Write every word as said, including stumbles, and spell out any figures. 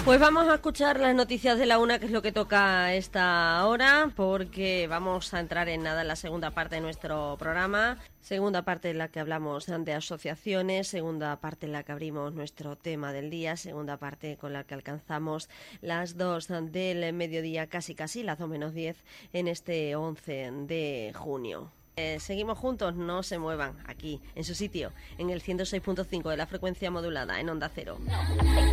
Pues vamos a escuchar las noticias de la una, que es lo que toca a esta hora, porque vamos a entrar en nada en la segunda parte de nuestro programa. Segunda parte en la que hablamos de asociaciones, segunda parte en la que abrimos nuestro tema del día, segunda parte con la que alcanzamos las dos del mediodía, casi casi las dos menos diez en este once de junio. Eh, seguimos juntos, no se muevan, aquí, en su sitio, en el ciento seis punto cinco de la frecuencia modulada, en Onda Cero.